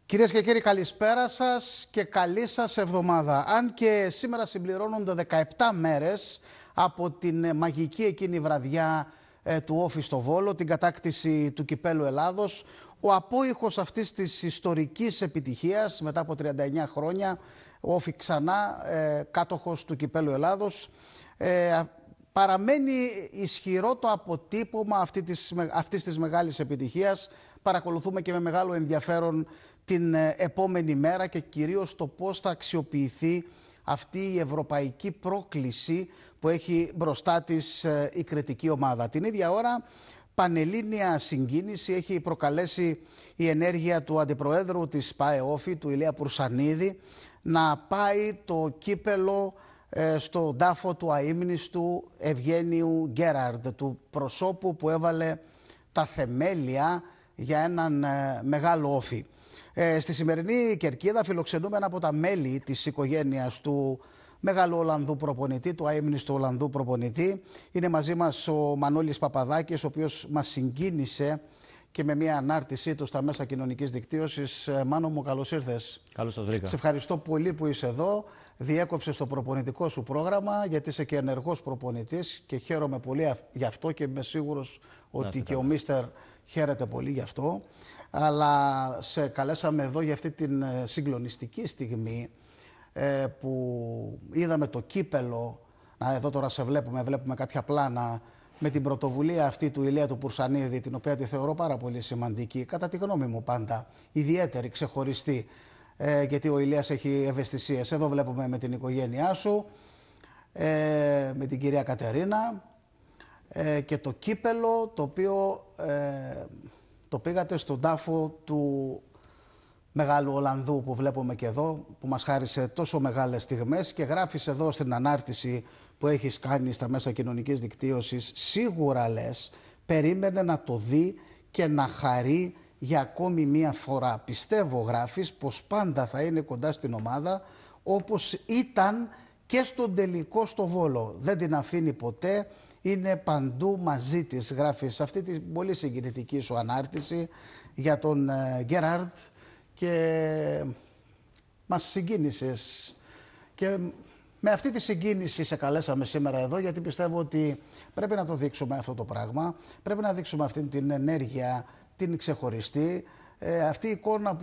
Κυρίες και κύριοι, καλησπέρα σας και καλή σας εβδομάδα. Αν και σήμερα συμπληρώνονται 17 μέρες από την μαγική εκείνη βραδιά του Όφη στο Βόλο, την κατάκτηση του Κυπέλλου Ελλάδος, ο απόϊχος αυτής της ιστορικής επιτυχίας μετά από 39 χρόνια, ο Όφη ξανά κάτοχος του Κυπέλλου Ελλάδος, παραμένει ισχυρό το αποτύπωμα αυτής της μεγάλης επιτυχίας. Παρακολουθούμε και με μεγάλο ενδιαφέρον την επόμενη μέρα και κυρίως το πώς θα αξιοποιηθεί αυτή η ευρωπαϊκή πρόκληση που έχει μπροστά της η κριτική ομάδα. Την ίδια ώρα πανελλήνια συγκίνηση έχει προκαλέσει η ενέργεια του Αντιπροέδρου της ΠΑΕ Όφη, του Ηλία Πουρσανίδη, να πάει το κύπελο στον τάφο του αείμνηστου Ευγένιου Γκέραρντ, του προσώπου που έβαλε τα θεμέλια για έναν μεγάλο Όφη. Στη σημερινή κερκίδα φιλοξενούμε ένα από τα μέλη της οικογένειας του μεγάλου Ολλανδού προπονητή, του αείμνηστου Ολλανδού προπονητή. Είναι μαζί μας ο Μανώλης Παπαδάκης, ο οποίος μας συγκίνησε και με μια ανάρτησή του στα μέσα κοινωνικής δικτύωσης. Μάνο μου, καλώς ήρθες. Καλώς σας βρήκα. Σε ευχαριστώ πολύ που είσαι εδώ. Διέκοψες το προπονητικό σου πρόγραμμα, γιατί είσαι και ενεργός προπονητής και χαίρομαι πολύ γι' αυτό και είμαι σίγουρος ότι και ο Μίστερ χαίρεται πολύ γι' αυτό. Αλλά σε καλέσαμε εδώ για αυτή την συγκλονιστική στιγμή που είδαμε το κύπελο. Εδώ τώρα σε βλέπουμε κάποια πλάνα με την πρωτοβουλία αυτή του Ηλία του Πουρσανίδη, την οποία τη θεωρώ πάρα πολύ σημαντική, κατά τη γνώμη μου πάντα, ιδιαίτερη, ξεχωριστή, γιατί ο Ηλίας έχει ευαισθησίες. Εδώ βλέπουμε με την οικογένειά σου, με την κυρία Κατερίνα και το κύπελο το οποίο το πήγατε στον τάφο του μεγάλου Ολλανδού που βλέπουμε και εδώ, που μας χάρισε τόσο μεγάλες στιγμές, και γράφεις εδώ στην ανάρτηση που έχεις κάνει στα μέσα κοινωνικής δικτύωσης, σίγουρα λες, περίμενε να το δει και να χαρεί για ακόμη μία φορά. Πιστεύω, γράφεις, πως πάντα θα είναι κοντά στην ομάδα, όπως ήταν και στον τελικό στο Βόλο. Δεν την αφήνει ποτέ, είναι παντού μαζί της. Γράφεις αυτή την πολύ συγκινητική σου ανάρτηση για τον Γκέραρντ και μας συγκίνησες. Και με αυτή τη συγκίνηση σε καλέσαμε σήμερα εδώ, γιατί πιστεύω ότι πρέπει να το δείξουμε αυτό το πράγμα. Πρέπει να δείξουμε αυτή την ενέργεια, την ξεχωριστή, αυτή η εικόνα